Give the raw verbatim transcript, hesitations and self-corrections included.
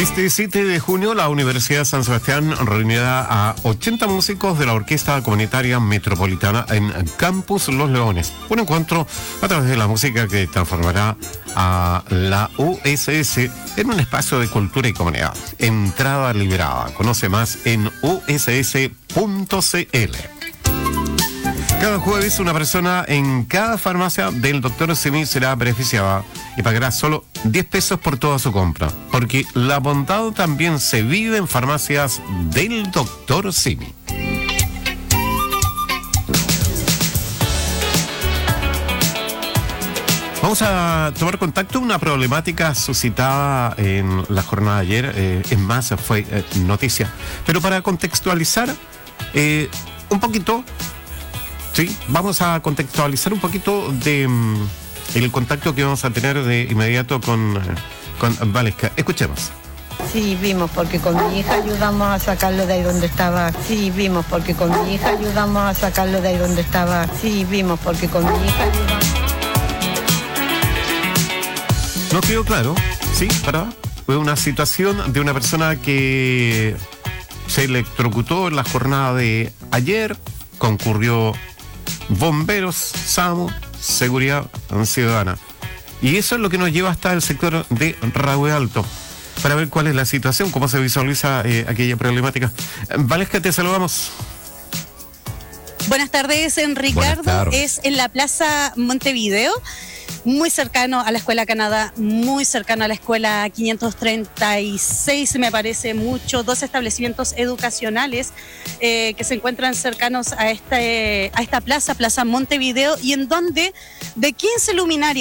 Este siete de junio, la Universidad de San Sebastián reunirá a ochenta músicos de la Orquesta Comunitaria Metropolitana en Campus Los Leones. Un encuentro a través de la música que transformará a la U S S en un espacio de cultura y comunidad. Entrada liberada. Conoce más en u s s punto c l. Cada jueves una persona en cada farmacia del doctor Simi será beneficiada y pagará solo diez pesos por toda su compra, porque la bondad también se vive en farmacias del doctor Simi. Vamos a tomar contacto, una problemática suscitada en la jornada de ayer, eh, es más, fue eh, noticia, pero para contextualizar eh, un poquito. Sí, vamos a contextualizar un poquito de um, el contacto que vamos a tener de inmediato con, con Valesca. Escuchemos. Sí, vimos, porque con mi hija ayudamos a sacarlo de ahí donde estaba. Sí, vimos, porque con mi hija ayudamos a sacarlo de ahí donde estaba. Sí, vimos, porque con mi hija ayudamos. No quedó claro, sí, ¿verdad? Fue una situación de una persona que se electrocutó en la jornada de ayer, concurrió bomberos, SAMU, seguridad ciudadana. Y eso es lo que nos lleva hasta el sector de Rahue Alto, para ver cuál es la situación, cómo se visualiza eh, aquella problemática. Valesca, te saludamos. Buenas tardes, Ricardo. Buenas tardes. Es en la Plaza Montevideo, muy cercano a la Escuela Canadá, muy cercano a la Escuela quinientos treinta y seis, me parece mucho, dos establecimientos educacionales eh, que se encuentran cercanos a, este, a esta plaza, Plaza Montevideo, y en donde de quince luminarias